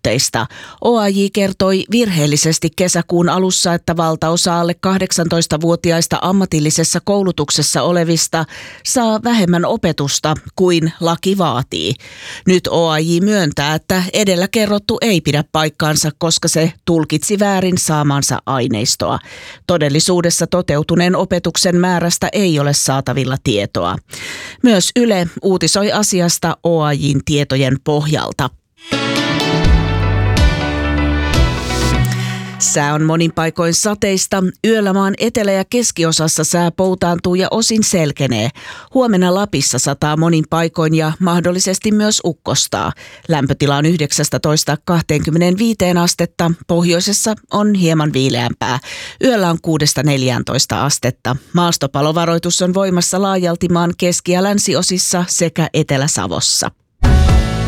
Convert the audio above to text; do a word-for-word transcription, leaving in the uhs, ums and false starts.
puutteista. O A J kertoi virheellisesti kesäkuun alussa, että valtaosa alle kahdeksantoistavuotiaista ammatillisessa koulutuksessa olevista saa vähemmän opetusta kuin laki vaatii. Nyt O A J myöntää, että edellä kerrottu ei pidä paikkaansa, koska se tulkitsi väärin saamansa aineistoa. Todellisuudessa toteutuneen opetuksen määrästä ei ole saatavilla tietoa. Myös Yle uutisoi asiasta O A J:n tietojen pohjalta. Sää on monin paikoin sateista. Yöllä maan etelä- ja keskiosassa sää poutaantuu ja osin selkenee. Huomenna Lapissa sataa monin paikoin ja mahdollisesti myös ukkostaa. Lämpötila on yhdeksästätoista kaksikymmentäviisi astetta. Pohjoisessa on hieman viileämpää. Yöllä on kuudesta neljääntoista astetta. Maastopalovaroitus on voimassa laajalti maan keski- ja länsiosissa sekä Etelä-Savossa.